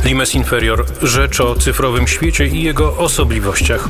Limes Inferior. Rzecz o cyfrowym świecie i jego osobliwościach.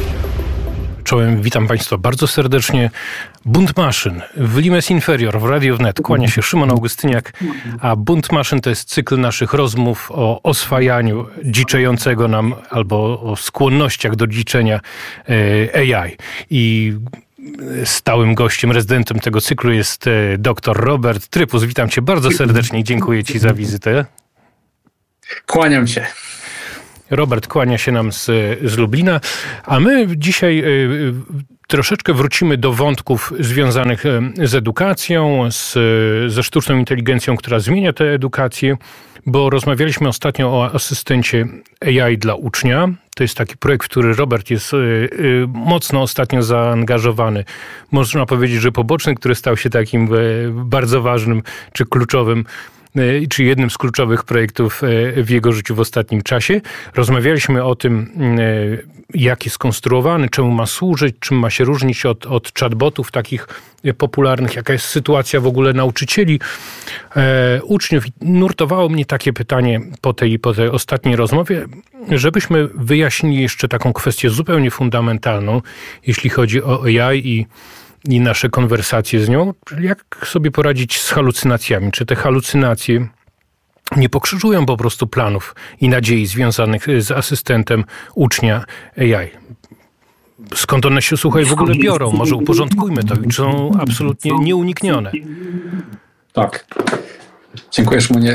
Czołem, witam Państwa bardzo serdecznie. Bunt maszyn w Limes Inferior w Radio Wnet. Kłania się Szymon Augustyniak, a Bunt maszyn to jest cykl naszych rozmów o oswajaniu dziczejącego nam albo o skłonnościach do dziczenia AI. I stałym gościem, rezydentem tego cyklu jest dr Robert Trypus. Witam Cię bardzo serdecznie i dziękuję Ci za wizytę. Kłaniam się. Robert kłania się nam z Lublina, a my dzisiaj troszeczkę wrócimy do wątków związanych z edukacją, ze sztuczną inteligencją, która zmienia tę edukację, bo rozmawialiśmy ostatnio o asystencie AI dla ucznia. To jest taki projekt, w który Robert jest mocno ostatnio zaangażowany. Można powiedzieć, że poboczny, który stał się takim bardzo ważnym czy kluczowym, czy jednym z kluczowych projektów w jego życiu w ostatnim czasie. Rozmawialiśmy o tym, jak jest skonstruowany, czemu ma służyć, czym ma się różnić od chatbotów takich popularnych, jaka jest sytuacja w ogóle nauczycieli, uczniów. Nurtowało mnie takie pytanie po tej ostatniej rozmowie, żebyśmy wyjaśnili jeszcze taką kwestię zupełnie fundamentalną, jeśli chodzi o AI i nasze konwersacje z nią. Jak sobie poradzić z halucynacjami? Czy te halucynacje nie pokrzyżują po prostu planów i nadziei związanych z asystentem ucznia AI? Skąd one się, słuchaj, w ogóle biorą? Może uporządkujmy to i są absolutnie nieuniknione. Tak. Dziękuję, Szymonie.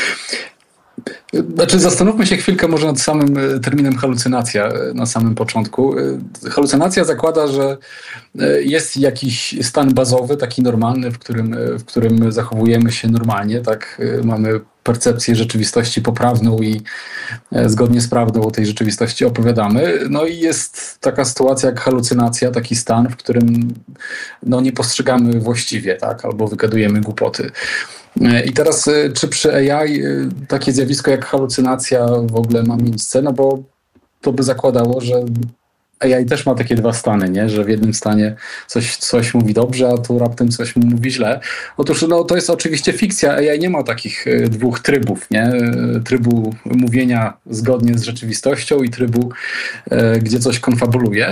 Znaczy, zastanówmy się chwilkę może nad samym terminem halucynacja na samym początku. Halucynacja zakłada, że jest jakiś stan bazowy, taki normalny, w którym zachowujemy się normalnie, tak? Mamy percepcję rzeczywistości poprawną i zgodnie z prawdą o tej rzeczywistości opowiadamy. No i jest taka sytuacja jak halucynacja, taki stan, w którym nie postrzegamy właściwie, tak? Albo wygadujemy głupoty. I teraz, czy przy AI takie zjawisko jak halucynacja w ogóle ma miejsce? No bo to by zakładało, że AI też ma takie dwa stany, nie? Że w jednym stanie coś mówi dobrze, a tu raptem coś mówi źle. Otóż to jest oczywiście fikcja. AI nie ma takich dwóch trybów, nie? Trybu mówienia zgodnie z rzeczywistością i trybu, gdzie coś konfabuluje.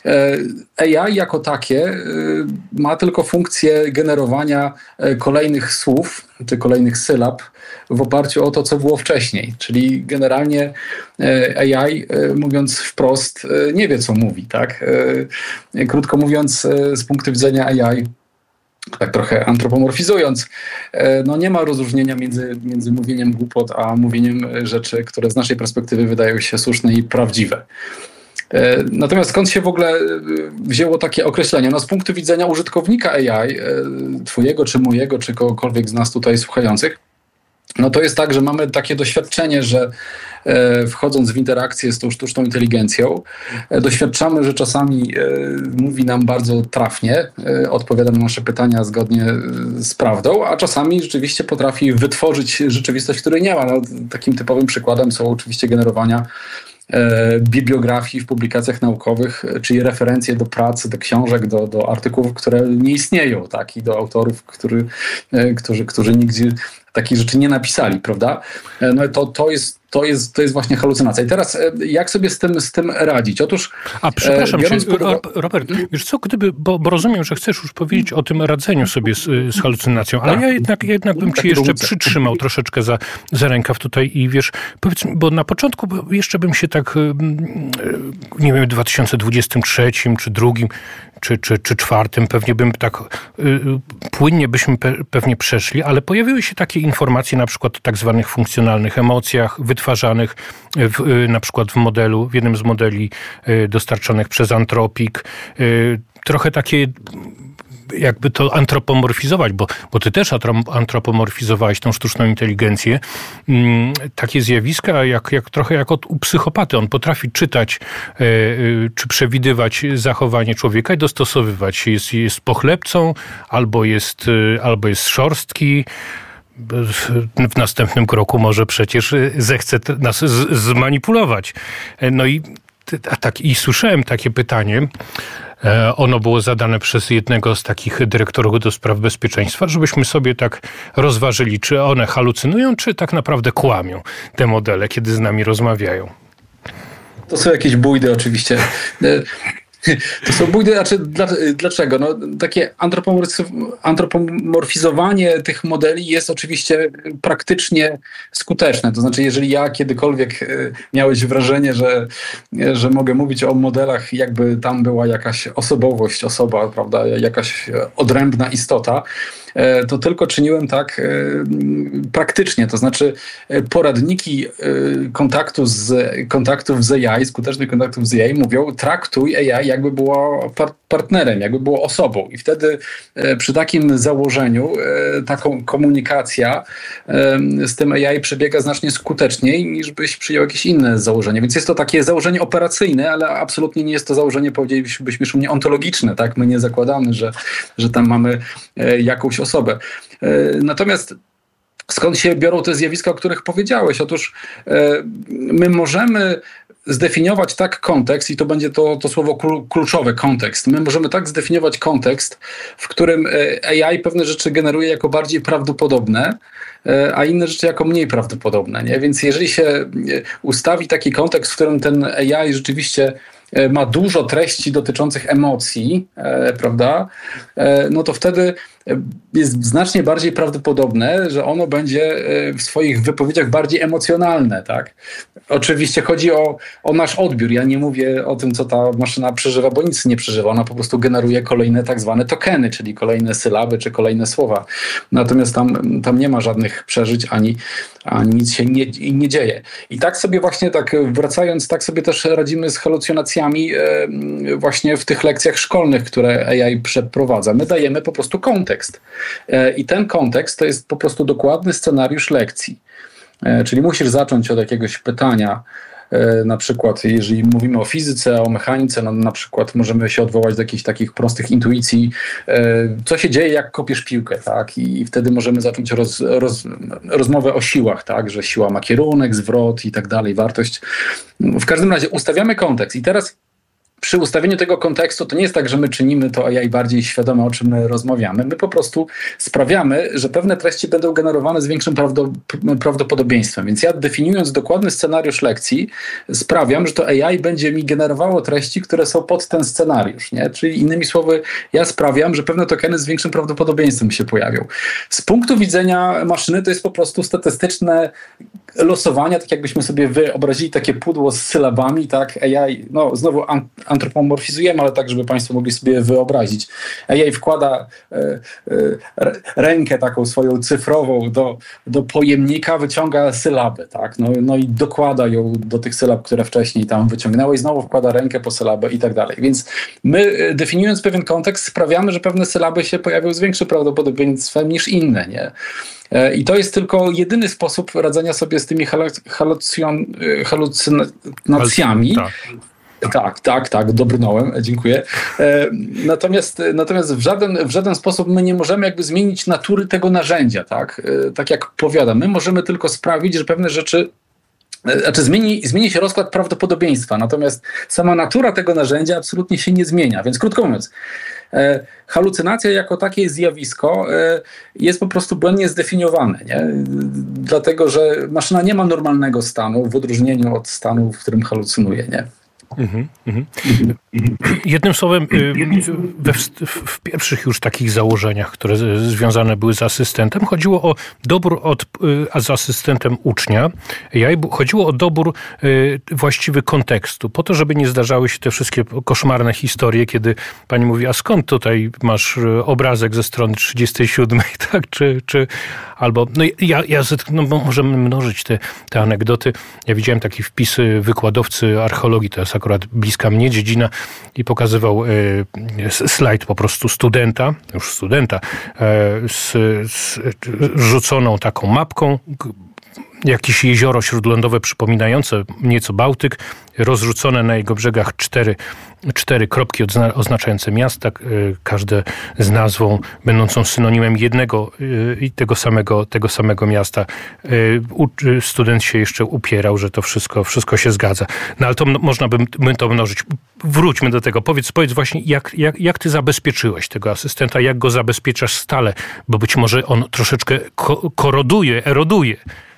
AI jako takie ma tylko funkcję generowania kolejnych słów czy kolejnych sylab w oparciu o to, co było wcześniej. Czyli generalnie AI, mówiąc wprost, nie wie, co mówi. Tak? Krótko mówiąc, z punktu widzenia AI, tak trochę antropomorfizując, nie ma rozróżnienia między mówieniem głupot, a mówieniem rzeczy, które z naszej perspektywy wydają się słuszne i prawdziwe. Natomiast skąd się w ogóle wzięło takie określenie? Z punktu widzenia użytkownika AI, twojego, czy mojego, czy kogokolwiek z nas tutaj słuchających, to jest tak, że mamy takie doświadczenie, że wchodząc w interakcję z tą sztuczną inteligencją, doświadczamy, że czasami mówi nam bardzo trafnie, odpowiada na nasze pytania zgodnie z prawdą, a czasami rzeczywiście potrafi wytworzyć rzeczywistość, której nie ma. Takim typowym przykładem są oczywiście generowania bibliografii w publikacjach naukowych, czyli referencje do prac, do książek, do artykułów, które nie istnieją, tak? I do autorów, którzy nigdzie takich rzeczy nie napisali, prawda? To jest właśnie halucynacja. I teraz jak sobie z tym radzić? Otóż... Przepraszam cię, Robert, wiesz co, bo rozumiem, że chcesz już powiedzieć o tym radzeniu sobie z halucynacją, ale ja jednak bym ci jeszcze przytrzymał troszeczkę za rękaw tutaj i wiesz, powiedz, bo na początku jeszcze bym się tak, nie wiem, w 2023 czy drugim, czy czwartym, pewnie bym tak płynnie byśmy pewnie przeszli, ale pojawiły się takie informacje na przykład o tak zwanych funkcjonalnych emocjach wytwarzanych na przykład w jednym z modeli dostarczonych przez Anthropic. Trochę takie jakby to antropomorfizować, bo ty też antropomorfizowałeś tą sztuczną inteligencję. Takie zjawiska trochę jak u psychopaty. On potrafi czytać czy przewidywać zachowanie człowieka i dostosowywać. Jest pochlebcą, albo jest szorstki. W następnym kroku może przecież zechce nas zmanipulować. I słyszałem takie pytanie, ono było zadane przez jednego z takich dyrektorów do spraw bezpieczeństwa, żebyśmy sobie tak rozważyli, czy one halucynują, czy tak naprawdę kłamią te modele, kiedy z nami rozmawiają. To są jakieś bójdy oczywiście. To są bójdy, dlaczego? No, takie antropomorfizowanie tych modeli jest oczywiście praktycznie skuteczne. To znaczy, jeżeli ja kiedykolwiek miałeś wrażenie, że mogę mówić o modelach, jakby tam była jakaś osobowość, osoba, prawda, jakaś odrębna istota, to tylko czyniłem tak praktycznie. To znaczy poradniki kontaktów z AI, skutecznych kontaktów z AI mówią, traktuj AI jakby było partnerem, jakby było osobą. I wtedy przy takim założeniu taką komunikacja z tym AI przebiega znacznie skuteczniej, niż byś przyjął jakieś inne założenie. Więc jest to takie założenie operacyjne, ale absolutnie nie jest to założenie, powiedzielibyśmy już u mnie, ontologiczne. Tak? My nie zakładamy, że tam mamy jakąś osobę. Natomiast skąd się biorą te zjawiska, o których powiedziałeś? Otóż my możemy zdefiniować tak kontekst, i to będzie to słowo kluczowe, kontekst. My możemy tak zdefiniować kontekst, w którym AI pewne rzeczy generuje jako bardziej prawdopodobne, a inne rzeczy jako mniej prawdopodobne. Nie? Więc jeżeli się ustawi taki kontekst, w którym ten AI rzeczywiście ma dużo treści dotyczących emocji, prawda, no to wtedy jest znacznie bardziej prawdopodobne, że ono będzie w swoich wypowiedziach bardziej emocjonalne. Tak? Oczywiście chodzi o nasz odbiór. Ja nie mówię o tym, co ta maszyna przeżywa, bo nic nie przeżywa. Ona po prostu generuje kolejne tak zwane tokeny, czyli kolejne sylaby czy kolejne słowa. Natomiast tam nie ma żadnych przeżyć, ani nic się nie dzieje. I tak sobie właśnie, tak wracając, tak sobie też radzimy z halucynacjami właśnie w tych lekcjach szkolnych, które AI przeprowadza. My dajemy po prostu kontekst. I ten kontekst to jest po prostu dokładny scenariusz lekcji. Czyli musisz zacząć od jakiegoś pytania. Na przykład, jeżeli mówimy o fizyce, o mechanice, no na przykład możemy się odwołać do jakichś takich prostych intuicji, co się dzieje, jak kopiesz piłkę, tak? I wtedy możemy zacząć rozmowę o siłach, tak? Że siła ma kierunek, zwrot i tak dalej, wartość. W każdym razie ustawiamy kontekst i teraz przy ustawieniu tego kontekstu to nie jest tak, że my czynimy to AI bardziej świadome, o czym my rozmawiamy. My po prostu sprawiamy, że pewne treści będą generowane z większym prawdopodobieństwem. Więc ja, definiując dokładny scenariusz lekcji, sprawiam, że to AI będzie mi generowało treści, które są pod ten scenariusz. Nie? Czyli innymi słowy, ja sprawiam, że pewne tokeny z większym prawdopodobieństwem się pojawią. Z punktu widzenia maszyny to jest po prostu statystyczne losowania, tak jakbyśmy sobie wyobrazili takie pudło z sylabami, tak? AI, no znowu antropomorfizujemy, ale tak, żeby Państwo mogli sobie wyobrazić. AI wkłada rękę taką swoją cyfrową do pojemnika, wyciąga sylaby, tak? No i dokłada ją do tych sylab, które wcześniej tam wyciągnęło i znowu wkłada rękę po sylabę i tak dalej. Więc my, definiując pewien kontekst, sprawiamy, że pewne sylaby się pojawią z większym prawdopodobieństwem niż inne, nie? I to jest tylko jedyny sposób radzenia sobie z tymi halucynacjami. Tak, dobrnąłem, dziękuję. Natomiast w żaden sposób my nie możemy jakby zmienić natury tego narzędzia, tak? Tak jak powiadam, my możemy tylko sprawić, że pewne rzeczy, znaczy zmieni się rozkład prawdopodobieństwa, natomiast sama natura tego narzędzia absolutnie się nie zmienia. Więc krótko mówiąc, halucynacja jako takie zjawisko jest po prostu błędnie zdefiniowane, nie? Dlatego, że maszyna nie ma normalnego stanu w odróżnieniu od stanu, w którym halucynuje, nie? Jednym słowem, w pierwszych już takich założeniach, które związane były z asystentem, chodziło o dobór z asystentem ucznia. Chodziło o dobór właściwy kontekstu, po to, żeby nie zdarzały się te wszystkie koszmarne historie, kiedy pani mówi, a skąd tutaj masz obrazek ze strony 37, tak? Czy albo, możemy mnożyć te anegdoty. Ja widziałem taki wpis wykładowcy archeologii, to jest akurat bliska mnie dziedzina, i pokazywał slajd po prostu studenta z rzuconą taką mapką, jakieś jezioro śródlądowe przypominające nieco Bałtyk, rozrzucone na jego brzegach cztery kropki oznaczające miasta, każde z nazwą będącą synonimem jednego i tego samego miasta. Student się jeszcze upierał, że to wszystko się zgadza. No ale to można by to mnożyć. Wróćmy do tego. Powiedz właśnie, jak ty zabezpieczyłeś tego asystenta, jak go zabezpieczasz stale, bo być może on troszeczkę eroduje.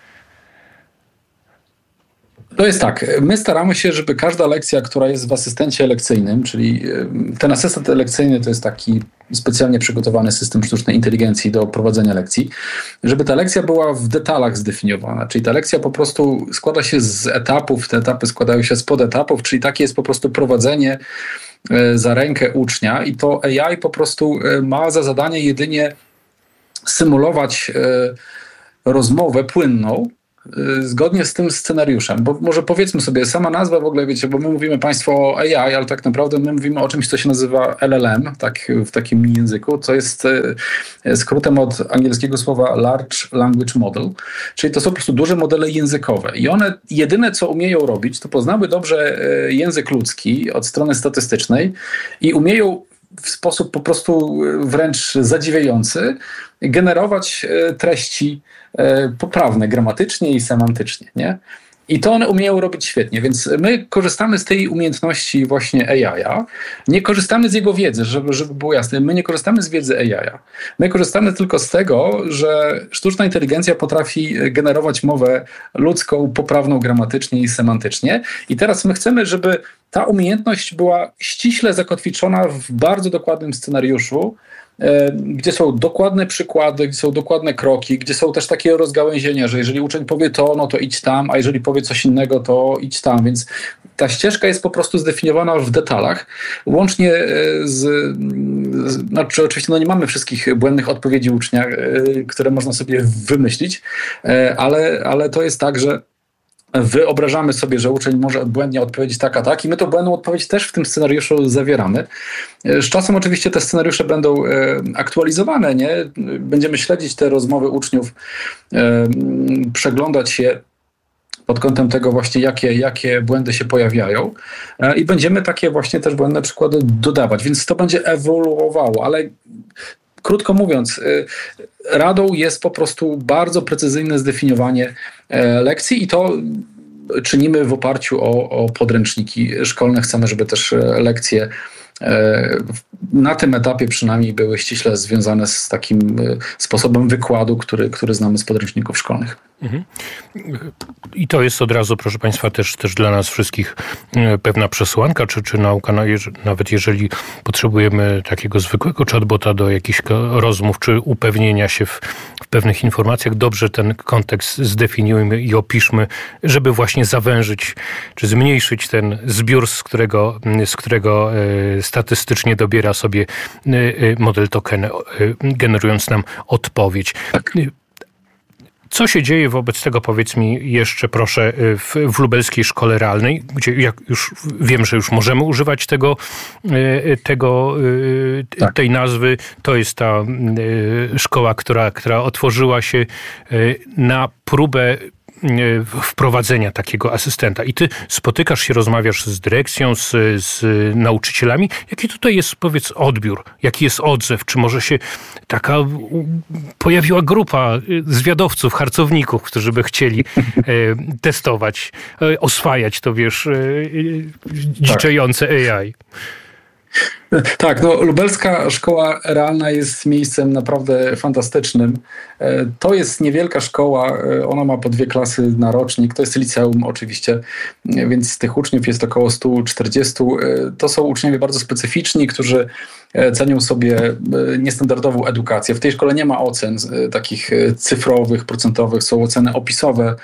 To jest tak, my staramy się, żeby każda lekcja, która jest w asystencie lekcyjnym, czyli ten asystent lekcyjny to jest taki specjalnie przygotowany system sztucznej inteligencji do prowadzenia lekcji, żeby ta lekcja była w detalach zdefiniowana, czyli ta lekcja po prostu składa się z etapów, te etapy składają się z podetapów, czyli takie jest po prostu prowadzenie za rękę ucznia i to AI po prostu ma za zadanie jedynie symulować rozmowę płynną, zgodnie z tym scenariuszem, bo może powiedzmy sobie, sama nazwa w ogóle, wiecie, bo my mówimy państwo o AI, ale tak naprawdę my mówimy o czymś, co się nazywa LLM, tak w takim języku, co jest skrótem od angielskiego słowa Large Language Model, czyli to są po prostu duże modele językowe i one jedyne, co umieją robić, to poznały dobrze język ludzki od strony statystycznej i umieją w sposób po prostu wręcz zadziwiający generować treści poprawne gramatycznie i semantycznie, nie? I to one umieją robić świetnie, więc my korzystamy z tej umiejętności właśnie AI-a. Nie korzystamy z jego wiedzy, żeby było jasne. My nie korzystamy z wiedzy AI-a. My korzystamy tylko z tego, że sztuczna inteligencja potrafi generować mowę ludzką, poprawną gramatycznie i semantycznie. I teraz my chcemy, żeby ta umiejętność była ściśle zakotwiczona w bardzo dokładnym scenariuszu, gdzie są dokładne przykłady, gdzie są dokładne kroki, gdzie są też takie rozgałęzienia, że jeżeli uczeń powie to, no to idź tam, a jeżeli powie coś innego, to idź tam. Więc ta ścieżka jest po prostu zdefiniowana w detalach. Łącznie znaczy oczywiście nie mamy wszystkich błędnych odpowiedzi ucznia, które można sobie wymyślić, ale to jest tak, że wyobrażamy sobie, że uczeń może błędnie odpowiedzieć tak, a tak i my tą błędną odpowiedź też w tym scenariuszu zawieramy. Z czasem oczywiście te scenariusze będą aktualizowane, nie? Będziemy śledzić te rozmowy uczniów, przeglądać je pod kątem tego właśnie, jakie błędy się pojawiają i będziemy takie właśnie też błędne przykłady dodawać, więc to będzie ewoluowało, ale krótko mówiąc, radą jest po prostu bardzo precyzyjne zdefiniowanie lekcji i to czynimy w oparciu o podręczniki szkolne. Chcemy, żeby też lekcje na tym etapie przynajmniej były ściśle związane z takim sposobem wykładu, który znamy z podręczników szkolnych. Mhm. I to jest od razu, proszę Państwa, też dla nas wszystkich pewna przesłanka, czy nauka, nawet jeżeli potrzebujemy takiego zwykłego chatbota do jakichś rozmów, czy upewnienia się w pewnych informacjach, dobrze ten kontekst zdefiniujmy i opiszmy, żeby właśnie zawężyć, czy zmniejszyć ten zbiór, z którego statystycznie dobiera sobie model token, generując nam odpowiedź. Tak. Co się dzieje wobec tego, powiedz mi jeszcze proszę, w Lubelskiej Szkole Realnej, gdzie jak już wiem, że już możemy używać tej nazwy. To jest ta szkoła, która otworzyła się na próbę wprowadzenia takiego asystenta. I ty spotykasz się, rozmawiasz z dyrekcją, z nauczycielami. Jaki tutaj jest, powiedz, odbiór? Jaki jest odzew? Czy może się taka pojawiła grupa zwiadowców, harcowników, którzy by chcieli testować, oswajać to, wiesz, dziczejące AI? Tak, Lubelska Szkoła Realna jest miejscem naprawdę fantastycznym. To jest niewielka szkoła, ona ma po 2 klasy na rocznik, to jest liceum oczywiście, więc tych uczniów jest około 140. To są uczniowie bardzo specyficzni, którzy cenią sobie niestandardową edukację. W tej szkole nie ma ocen takich cyfrowych, procentowych, są oceny opisowe.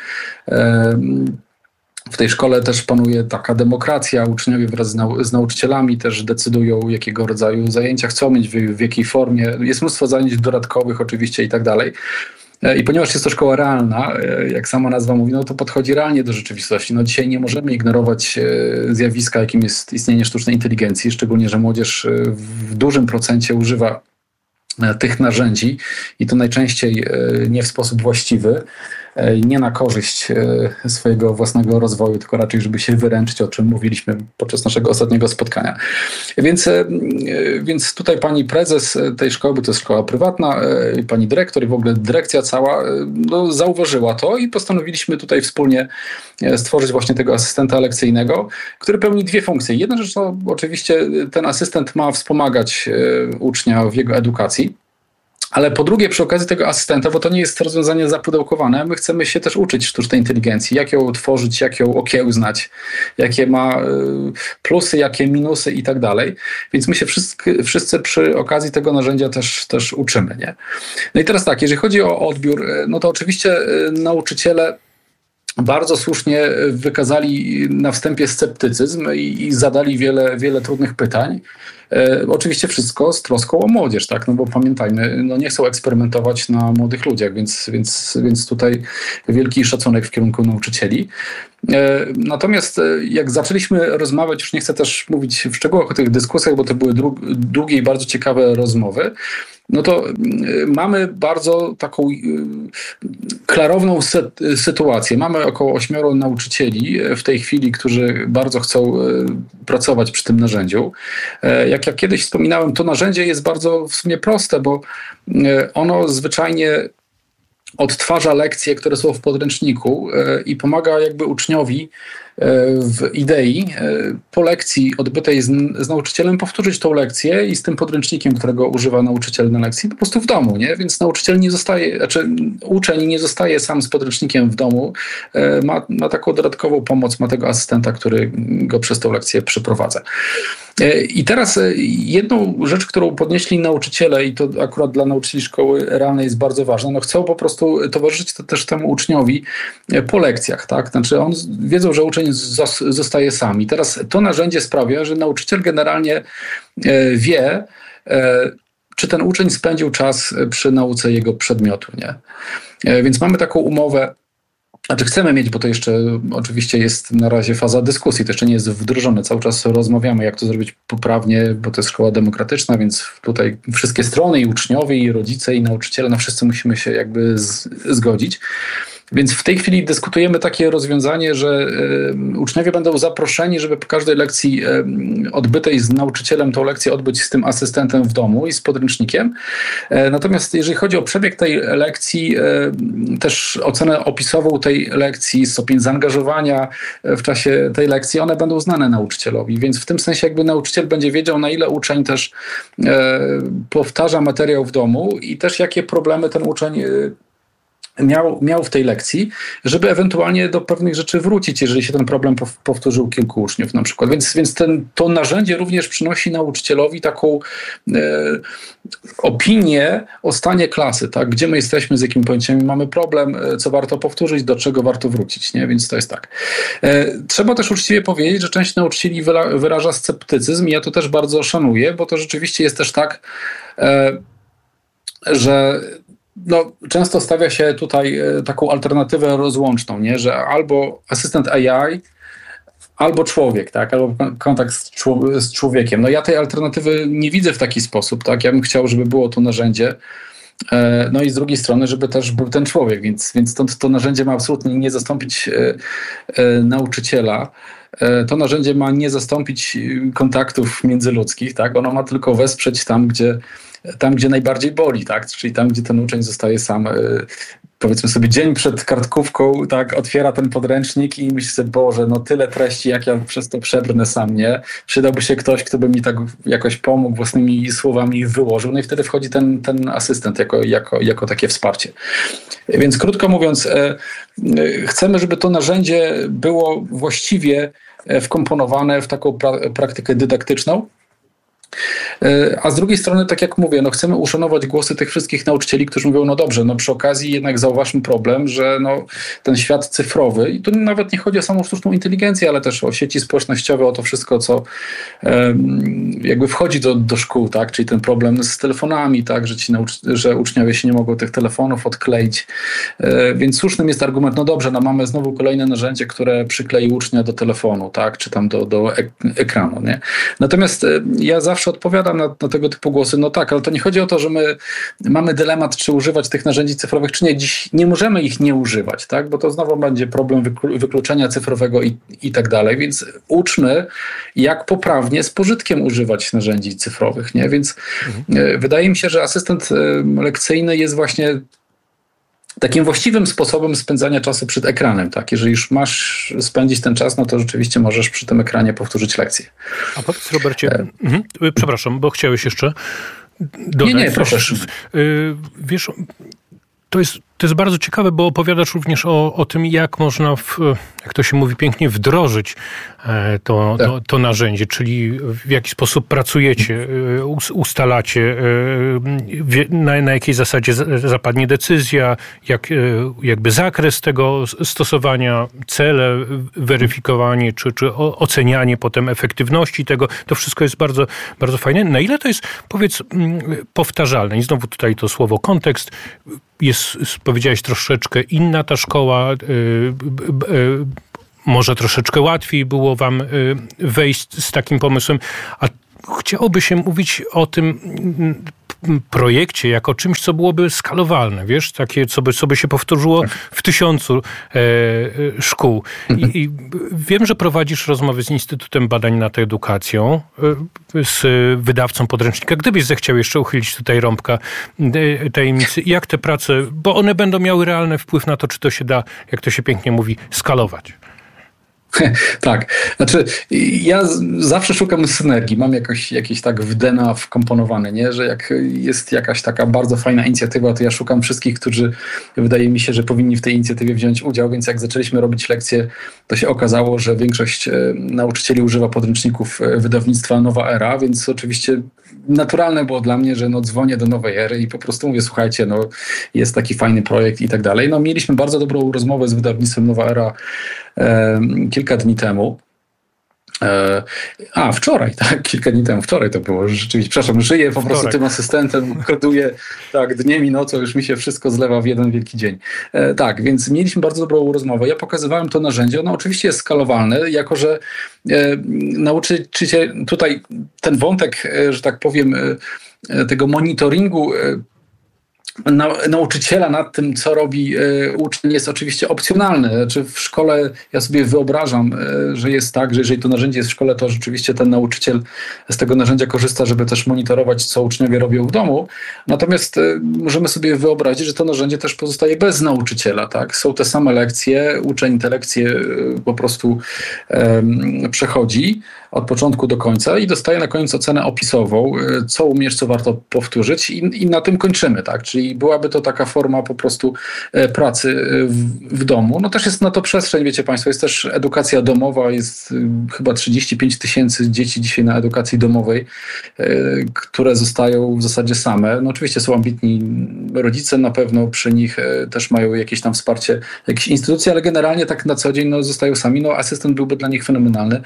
W tej szkole też panuje taka demokracja. Uczniowie wraz z nauczycielami też decydują, jakiego rodzaju zajęcia chcą mieć, w jakiej formie. Jest mnóstwo zajęć dodatkowych oczywiście i tak dalej. I ponieważ jest to szkoła realna, jak sama nazwa mówi, to podchodzi realnie do rzeczywistości. Dzisiaj nie możemy ignorować zjawiska, jakim jest istnienie sztucznej inteligencji, szczególnie, że młodzież w dużym procencie używa tych narzędzi i to najczęściej nie w sposób właściwy. nie na korzyść swojego własnego rozwoju, tylko raczej, żeby się wyręczyć, o czym mówiliśmy podczas naszego ostatniego spotkania. Więc tutaj pani prezes tej szkoły, bo to jest szkoła prywatna, pani dyrektor i w ogóle dyrekcja cała zauważyła to i postanowiliśmy tutaj wspólnie stworzyć właśnie tego asystenta lekcyjnego, który pełni dwie funkcje. Jedna rzecz to oczywiście ten asystent ma wspomagać ucznia w jego edukacji, ale po drugie, przy okazji tego asystenta, bo to nie jest rozwiązanie zapudełkowane, my chcemy się też uczyć sztucznej inteligencji, jak ją tworzyć, jak ją okiełznać, jakie ma plusy, jakie minusy i tak dalej. Więc my się wszyscy przy okazji tego narzędzia też uczymy. Nie? No i teraz tak, jeżeli chodzi o odbiór, no to oczywiście nauczyciele bardzo słusznie wykazali na wstępie sceptycyzm i zadali wiele trudnych pytań. Oczywiście wszystko z troską o młodzież, tak? No bo pamiętajmy, no nie chcą eksperymentować na młodych ludziach, więc tutaj wielki szacunek w kierunku nauczycieli. Natomiast jak zaczęliśmy rozmawiać, już nie chcę też mówić w szczegółach o tych dyskusjach, bo to były długie i bardzo ciekawe rozmowy, no to mamy bardzo taką klarowną sytuację. Mamy około 8 nauczycieli w tej chwili, którzy bardzo chcą pracować przy tym narzędziu. Jak ja kiedyś wspominałem, to narzędzie jest bardzo w sumie proste, bo ono zwyczajnie odtwarza lekcje, które są w podręczniku i pomaga jakby uczniowi w idei po lekcji odbytej z nauczycielem powtórzyć tą lekcję i z tym podręcznikiem, którego używa nauczyciel na lekcji, po prostu w domu, nie? Więc nauczyciel nie zostaje, uczeń nie zostaje sam z podręcznikiem w domu, ma taką dodatkową pomoc, ma tego asystenta, który go przez tą lekcję przeprowadza. I teraz jedną rzecz, którą podnieśli nauczyciele, i to akurat dla nauczycieli szkoły realnej jest bardzo ważne, no chcą po prostu towarzyszyć to też temu uczniowi po lekcjach, tak? Znaczy wiedzą, że uczeń zostaje sam. I teraz to narzędzie sprawia, że nauczyciel generalnie wie, czy ten uczeń spędził czas przy nauce jego przedmiotu, nie? Więc mamy taką umowę, znaczy chcemy mieć, bo to jeszcze oczywiście jest na razie faza dyskusji, to jeszcze nie jest wdrożone. Cały czas rozmawiamy, jak to zrobić poprawnie, bo to jest szkoła demokratyczna, więc tutaj wszystkie strony, i uczniowie, i rodzice, i nauczyciele, no wszyscy musimy się jakby zgodzić. Więc w tej chwili dyskutujemy takie rozwiązanie, że uczniowie będą zaproszeni, żeby po każdej lekcji odbytej z nauczycielem tą lekcję odbyć z tym asystentem w domu i z podręcznikiem. Natomiast jeżeli chodzi o przebieg tej lekcji, też ocenę opisową tej lekcji, stopień zaangażowania w czasie tej lekcji, one będą znane nauczycielowi. Więc w tym sensie jakby nauczyciel będzie wiedział, na ile uczeń też powtarza materiał w domu i też jakie problemy ten uczeń miał w tej lekcji, żeby ewentualnie do pewnych rzeczy wrócić, jeżeli się ten problem powtórzył kilku uczniów na przykład. Więc to narzędzie również przynosi nauczycielowi taką opinię o stanie klasy, tak? Gdzie my jesteśmy, z jakimi pojęciami mamy problem, co warto powtórzyć, do czego warto wrócić. Nie? Więc to jest tak. Trzeba też uczciwie powiedzieć, że część nauczycieli wyraża sceptycyzm i ja to też bardzo szanuję, bo to rzeczywiście jest też tak, że często stawia się tutaj taką alternatywę rozłączną, nie? Że albo asystent AI, albo człowiek, tak? Albo kontakt z człowiekiem. No ja tej alternatywy nie widzę w taki sposób, tak? Ja bym chciał, żeby było to narzędzie, no i z drugiej strony, żeby też był ten człowiek, więc to narzędzie ma absolutnie nie zastąpić nauczyciela. To narzędzie ma nie zastąpić kontaktów międzyludzkich, tak? Ono ma tylko wesprzeć tam, gdzie najbardziej boli, tak? Czyli tam, gdzie ten uczeń zostaje sam, powiedzmy sobie dzień przed kartkówką, tak? Otwiera ten podręcznik i myśli sobie, Boże, no tyle treści, jak ja przez to przebrnę sam, nie? Przydałby się ktoś, kto by mi tak jakoś pomógł, własnymi słowami wyłożył, no i wtedy wchodzi ten asystent jako takie wsparcie. Więc krótko mówiąc, chcemy, żeby to narzędzie było właściwie wkomponowane w taką praktykę dydaktyczną. A z drugiej strony, tak jak mówię, chcemy uszanować głosy tych wszystkich nauczycieli, którzy mówią, no dobrze, przy okazji jednak zauważmy problem, że ten świat cyfrowy, i tu nawet nie chodzi o samą sztuczną inteligencję, ale też o sieci społecznościowe, o to wszystko, co jakby wchodzi do szkół, tak? Czyli ten problem z telefonami, tak? Że uczniowie się nie mogą tych telefonów odkleić. Więc słusznym jest argument, no dobrze, mamy znowu kolejne narzędzie, które przyklei ucznia do telefonu, tak? Czy tam do ekranu, nie? Natomiast ja zawsze odpowiadam odpowiadam na tego typu głosy, no tak, ale to nie chodzi o to, że my mamy dylemat, czy używać tych narzędzi cyfrowych, czy nie. Dziś nie możemy ich nie używać, tak? Bo to znowu będzie problem wykluczenia cyfrowego i tak dalej, więc uczmy, jak poprawnie z pożytkiem używać narzędzi cyfrowych, nie? Więc wydaje mi się, że asystent lekcyjny jest właśnie takim właściwym sposobem spędzania czasu przed ekranem. Tak? Jeżeli już masz spędzić ten czas, no to rzeczywiście możesz przy tym ekranie powtórzyć lekcję. A powiedz, Robercie, przepraszam, bo chciałeś jeszcze Nie, proszę. Wiesz, to jest bardzo ciekawe, bo opowiadasz również o tym, jak można, jak to się mówi pięknie, wdrożyć to narzędzie, czyli w jaki sposób pracujecie, ustalacie, na jakiej zasadzie zapadnie decyzja, jakby zakres tego stosowania, cele, weryfikowanie, czy ocenianie potem efektywności tego. To wszystko jest bardzo, bardzo fajne. Na ile to jest, powiedz, powtarzalne? I znowu tutaj to słowo kontekst. Powiedziałeś, troszeczkę inna ta szkoła, może troszeczkę łatwiej było wam wejść z takim pomysłem, a chciałoby się mówić o tym projekcie jako czymś, co byłoby skalowalne, wiesz, takie, co by się powtórzyło w 1000 szkół. I wiem, że prowadzisz rozmowy z Instytutem Badań nad Edukacją, z wydawcą podręcznika. Gdybyś zechciał jeszcze uchylić tutaj rąbka tajemnicy, jak te prace, bo one będą miały realny wpływ na to, czy to się da, jak to się pięknie mówi, skalować. Tak, znaczy ja zawsze szukam synergii, mam jakieś tak w DNA wkomponowane, nie? Że jak jest jakaś taka bardzo fajna inicjatywa, to ja szukam wszystkich, którzy wydaje mi się, że powinni w tej inicjatywie wziąć udział, więc jak zaczęliśmy robić lekcje, to się okazało, że większość nauczycieli używa podręczników wydawnictwa Nowa Era, więc oczywiście naturalne było dla mnie, że dzwonię do Nowej Ery i po prostu mówię, słuchajcie, jest taki fajny projekt i tak dalej. Mieliśmy bardzo dobrą rozmowę z wydawnictwem Nowa Era kilka dni temu. Wczoraj, tak, kilka dni temu, wczoraj to było, rzeczywiście, przepraszam, żyję po prostu tym asystentem, koduję tak dniem i nocą, już mi się wszystko zlewa w jeden wielki dzień. Tak, więc mieliśmy bardzo dobrą rozmowę, ja pokazywałem to narzędzie, ono oczywiście jest skalowalne, jako że nauczyciel, tutaj ten wątek, że tak powiem, tego monitoringu nauczyciela nad tym, co robi uczeń, jest oczywiście opcjonalny. Znaczy w szkole ja sobie wyobrażam, że jest tak, że jeżeli to narzędzie jest w szkole, to rzeczywiście ten nauczyciel z tego narzędzia korzysta, żeby też monitorować, co uczniowie robią w domu. Natomiast możemy sobie wyobrazić, że to narzędzie też pozostaje bez nauczyciela. Tak? Są te same lekcje, uczeń te lekcje po prostu przechodzi od początku do końca i dostaje na koniec ocenę opisową, co umiesz, co warto powtórzyć i na tym kończymy, tak? Czyli byłaby to taka forma po prostu pracy w domu. Też jest na to przestrzeń, wiecie Państwo, jest też edukacja domowa, jest chyba 35 000 dzieci dzisiaj na edukacji domowej, które zostają w zasadzie same. Oczywiście są ambitni rodzice, na pewno przy nich też mają jakieś tam wsparcie, jakieś instytucje, ale generalnie tak na co dzień zostają sami. Asystent byłby dla nich fenomenalny.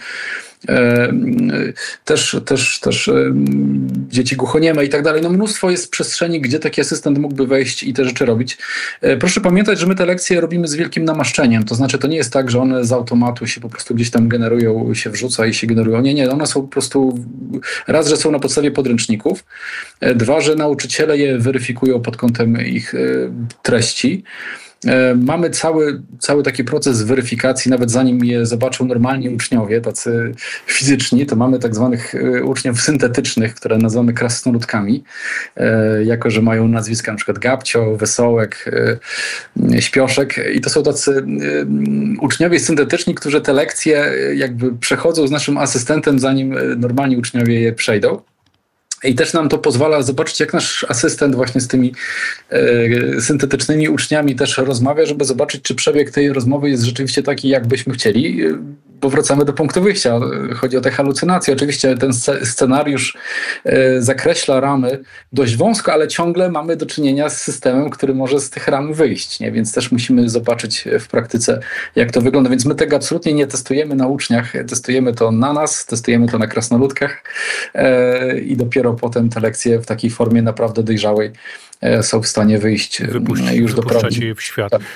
Też dzieci głuchonieme i tak dalej. Mnóstwo jest przestrzeni, gdzie taki asystent mógłby wejść i te rzeczy robić. Proszę pamiętać, że my te lekcje robimy z wielkim namaszczeniem. To znaczy, to nie jest tak, że one z automatu się po prostu gdzieś tam generują, się wrzuca i się generują. Nie, one są po prostu, raz, że są na podstawie podręczników, dwa, że nauczyciele je weryfikują pod kątem ich treści. Mamy cały taki proces weryfikacji, nawet zanim je zobaczą normalni uczniowie, tacy fizyczni, to mamy tak zwanych uczniów syntetycznych, które nazywamy krasnoludkami, jako że mają nazwiska na przykład Gabcio, Wesołek, Śpioszek i to są tacy uczniowie syntetyczni, którzy te lekcje jakby przechodzą z naszym asystentem, zanim normalni uczniowie je przejdą. I też nam to pozwala zobaczyć, jak nasz asystent właśnie z tymi syntetycznymi uczniami też rozmawia, żeby zobaczyć, czy przebieg tej rozmowy jest rzeczywiście taki, jak byśmy chcieli. Bo wracamy do punktu wyjścia. Chodzi o te halucynacje. Oczywiście ten scenariusz zakreśla ramy dość wąsko, ale ciągle mamy do czynienia z systemem, który może z tych ram wyjść. Nie? Więc też musimy zobaczyć w praktyce, jak to wygląda. Więc my tego absolutnie nie testujemy na uczniach. Testujemy to na nas, testujemy to na krasnoludkach i dopiero potem te lekcje w takiej formie naprawdę dojrzałej są w stanie wyjść już do prawdy. Je w świat. Tak.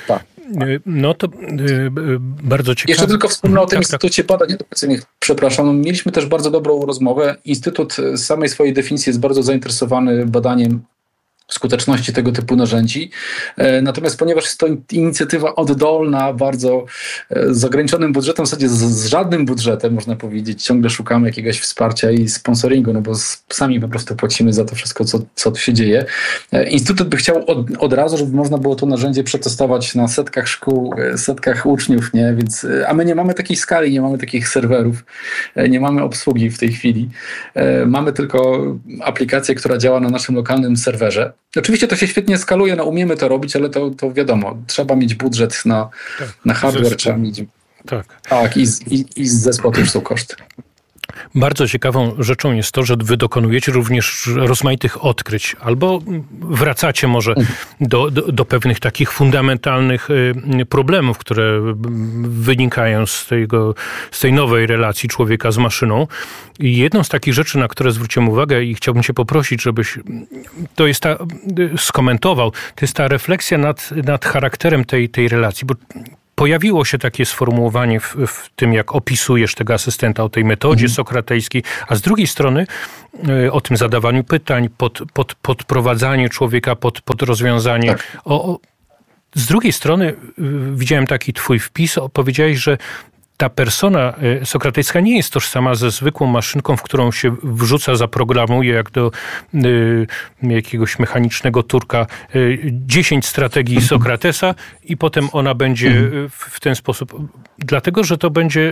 No to bardzo ciekawe. Jeszcze tylko wspomnę o tym Instytucie Badań Edukacyjnych. Przepraszam, mieliśmy też bardzo dobrą rozmowę. Instytut z samej swojej definicji jest bardzo zainteresowany badaniem skuteczności tego typu narzędzi. Natomiast ponieważ jest to inicjatywa oddolna, bardzo z ograniczonym budżetem, w zasadzie z żadnym budżetem, można powiedzieć, ciągle szukamy jakiegoś wsparcia i sponsoringu, no bo sami po prostu płacimy za to wszystko, co tu się dzieje. Instytut by chciał od razu, żeby można było to narzędzie przetestować na setkach szkół, setkach uczniów, nie? Więc, a my nie mamy takiej skali, nie mamy takich serwerów, nie mamy obsługi w tej chwili. Mamy tylko aplikację, która działa na naszym lokalnym serwerze. Oczywiście to się świetnie skaluje, no umiemy to robić, ale to wiadomo, trzeba mieć budżet na hardware, trzeba mieć. Tak, i zespołu też są koszty. Bardzo ciekawą rzeczą jest to, że wy dokonujecie również rozmaitych odkryć, albo wracacie może do pewnych takich fundamentalnych problemów, które wynikają z tej nowej relacji człowieka z maszyną. I jedną z takich rzeczy, na które zwróciłem uwagę i chciałbym cię poprosić, żebyś skomentował, to jest ta refleksja nad charakterem tej relacji, bo pojawiło się takie sformułowanie w tym, jak opisujesz tego asystenta, o tej metodzie sokratejskiej, a z drugiej strony o tym zadawaniu pytań, podprowadzanie człowieka pod rozwiązanie. Tak. Z drugiej strony widziałem taki twój wpis, powiedziałeś, że ta persona sokratejska nie jest tożsama ze zwykłą maszynką, w którą się wrzuca, zaprogramuje, jak do jakiegoś mechanicznego turka 10 strategii Sokratesa i potem ona będzie w ten sposób. Dlatego, że to będzie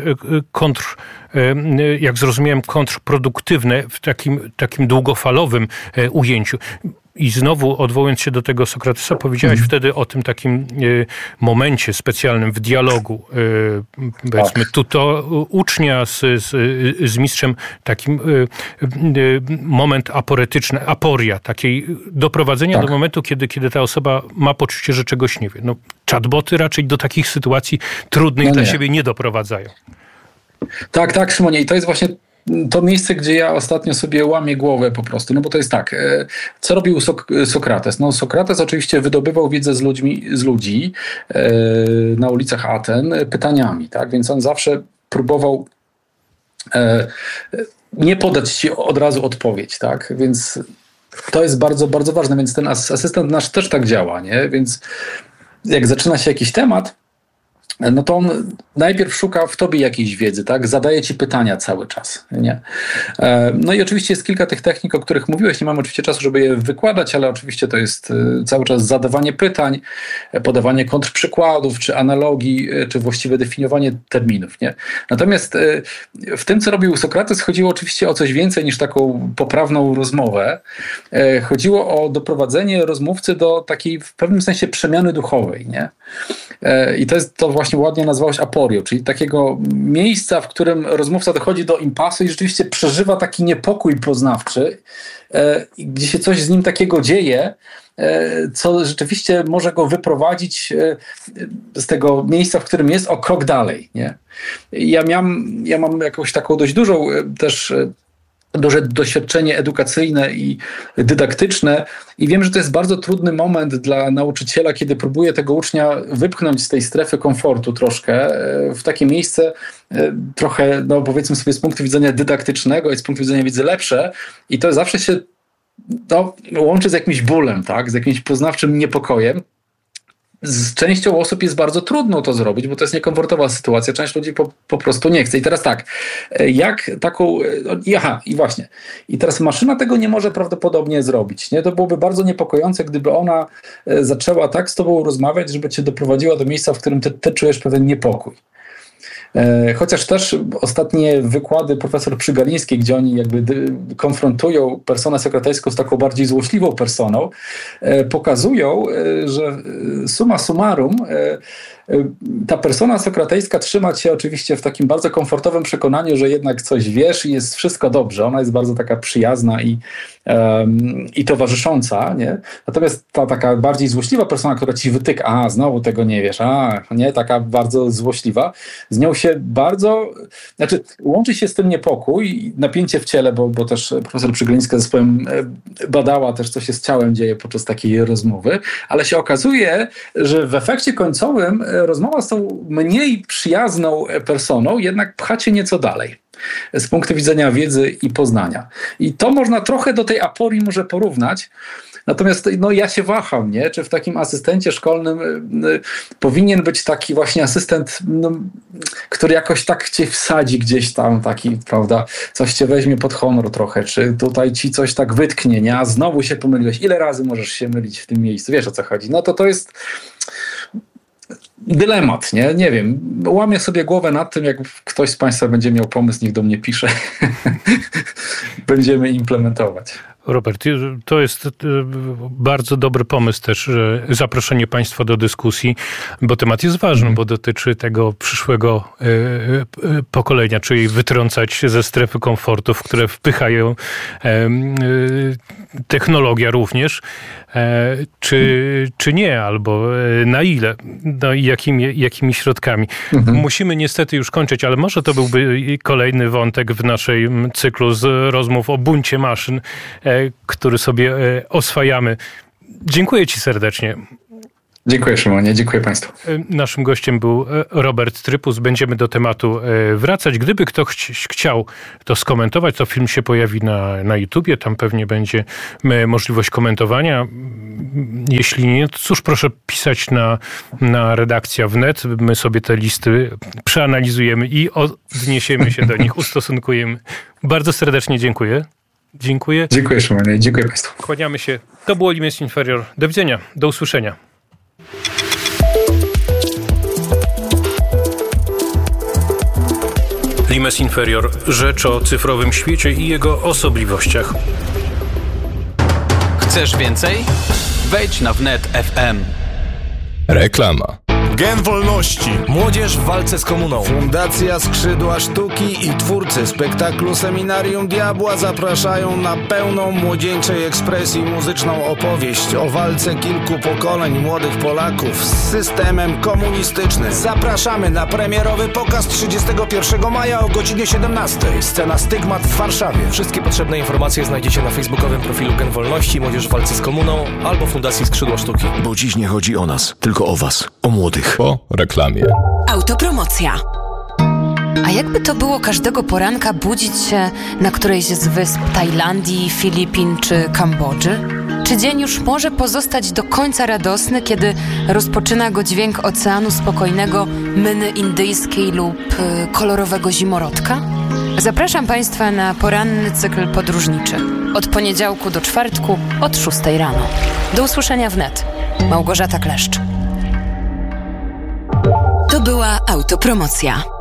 jak zrozumiałem, kontrproduktywne w takim długofalowym ujęciu. I znowu odwołując się do tego Sokratesa, powiedziałeś wtedy o tym takim momencie specjalnym w dialogu, powiedzmy, ucznia z mistrzem, takim moment aporetyczny, aporia, takiej doprowadzenia do momentu, kiedy ta osoba ma poczucie, że czegoś nie wie. No, chatboty raczej do takich sytuacji trudnych dla siebie nie doprowadzają. Tak, Szymonie. I to jest właśnie to miejsce, gdzie ja ostatnio sobie łamię głowę po prostu. No bo to jest tak, co robił Sokrates? No Sokrates oczywiście wydobywał wiedzę z ludzi na ulicach Aten pytaniami, tak? Więc on zawsze próbował nie podać ci od razu odpowiedź, tak? Więc to jest bardzo, bardzo ważne. Więc ten asystent nasz też tak działa, nie? Więc jak zaczyna się jakiś temat, no to on najpierw szuka w tobie jakiejś wiedzy, tak? Zadaje ci pytania cały czas, nie? No i oczywiście jest kilka tych technik, o których mówiłeś. Nie mam oczywiście czasu, żeby je wykładać, ale oczywiście to jest cały czas zadawanie pytań, podawanie kontrprzykładów, czy analogii, czy właściwe definiowanie terminów, nie? Natomiast w tym, co robił Sokrates, chodziło oczywiście o coś więcej niż taką poprawną rozmowę. Chodziło o doprowadzenie rozmówcy do takiej w pewnym sensie przemiany duchowej, nie? I to właśnie ładnie nazwałeś aporią, czyli takiego miejsca, w którym rozmówca dochodzi do impasu i rzeczywiście przeżywa taki niepokój poznawczy, gdzie się coś z nim takiego dzieje, co rzeczywiście może go wyprowadzić z tego miejsca, w którym jest, o krok dalej, nie? Ja mam jakąś taką dość dużą też duże doświadczenie edukacyjne i dydaktyczne i wiem, że to jest bardzo trudny moment dla nauczyciela, kiedy próbuje tego ucznia wypchnąć z tej strefy komfortu troszkę w takie miejsce trochę, no powiedzmy sobie z punktu widzenia dydaktycznego i z punktu widzenia wiedzy lepsze i to zawsze się łączy z jakimś bólem, tak? Z jakimś poznawczym niepokojem. Z częścią osób jest bardzo trudno to zrobić, bo to jest niekomfortowa sytuacja. Część ludzi po prostu nie chce. I teraz tak, jak taką... I właśnie. I teraz maszyna tego nie może prawdopodobnie zrobić. Nie? To byłoby bardzo niepokojące, gdyby ona zaczęła tak z tobą rozmawiać, żeby cię doprowadziła do miejsca, w którym ty czujesz pewien niepokój. Chociaż też ostatnie wykłady profesor Przygalińskiej, gdzie oni jakby konfrontują personę sokratejską z taką bardziej złośliwą personą, pokazują, że summa summarum ta persona sokratejska trzyma cię oczywiście w takim bardzo komfortowym przekonaniu, że jednak coś wiesz i jest wszystko dobrze. Ona jest bardzo taka przyjazna i towarzysząca, nie? Natomiast ta taka bardziej złośliwa persona, która ci wytyka, znowu tego nie wiesz, nie, taka bardzo złośliwa, z nią się łączy się z tym niepokój, napięcie w ciele, bo też profesor Przygryńska ze swoim badała też, co się z ciałem dzieje podczas takiej rozmowy, ale się okazuje, że w efekcie końcowym rozmowa z tą mniej przyjazną personą jednak pcha cię nieco dalej z punktu widzenia wiedzy i poznania. I to można trochę do tej aporii może porównać. Natomiast ja się waham, nie? Czy w takim asystencie szkolnym powinien być taki właśnie asystent, który jakoś tak cię wsadzi gdzieś tam, taki, prawda, coś cię weźmie pod honor trochę, czy tutaj ci coś tak wytknie, nie? A znowu się pomyliłeś. Ile razy możesz się mylić w tym miejscu? Wiesz, o co chodzi? To jest dylemat, nie? Nie wiem. Łamię sobie głowę nad tym, jak ktoś z Państwa będzie miał pomysł, niech do mnie pisze. Będziemy implementować. Robert, to jest bardzo dobry pomysł też, zaproszenie Państwa do dyskusji, bo temat jest ważny, bo dotyczy tego przyszłego pokolenia, czyli wytrącać ze strefy komfortów, które wpychają technologia również, czy nie, albo na ile, i jakimi środkami. Musimy niestety już kończyć, ale może to byłby kolejny wątek w naszym cyklu z rozmów o buncie maszyn, który sobie oswajamy. Dziękuję Ci serdecznie. Dziękuję, Szymonie. Dziękuję Państwu. Naszym gościem był Robert Trypus. Będziemy do tematu wracać. Gdyby ktoś chciał to skomentować, to film się pojawi na YouTubie. Tam pewnie będzie możliwość komentowania. Jeśli nie, to cóż, proszę pisać na redakcja wnet. My sobie te listy przeanalizujemy i odniesiemy się do nich, ustosunkujemy. Bardzo serdecznie dziękuję. Dziękuję. Dziękuję, Szymonie. Dziękuję Państwu. Kłaniamy się. To było Limes Inferior. Do widzenia. Do usłyszenia. Limes Inferior. Rzecz o cyfrowym świecie i jego osobliwościach. Chcesz więcej? Wejdź na wnet FM. Reklama. Gen Wolności. Młodzież w walce z komuną. Fundacja Skrzydła Sztuki i twórcy spektaklu Seminarium Diabła zapraszają na pełną młodzieńczej ekspresji muzyczną opowieść o walce kilku pokoleń młodych Polaków z systemem komunistycznym. Zapraszamy na premierowy pokaz 31 maja o godzinie 17. Scena Stygmat w Warszawie. Wszystkie potrzebne informacje znajdziecie na facebookowym profilu Gen Wolności, Młodzież w walce z komuną albo Fundacji Skrzydła Sztuki. Bo dziś nie chodzi o nas, tylko o was, o młodych. Po reklamie. Autopromocja. A jakby to było każdego poranka budzić się na którejś z wysp Tajlandii, Filipin czy Kambodży? Czy dzień już może pozostać do końca radosny, kiedy rozpoczyna go dźwięk Oceanu Spokojnego, myny indyjskiej lub kolorowego zimorodka? Zapraszam Państwa na poranny cykl podróżniczy. Od poniedziałku do czwartku od 6 rano. Do usłyszenia wnet. Małgorzata Kleszcz. To była autopromocja.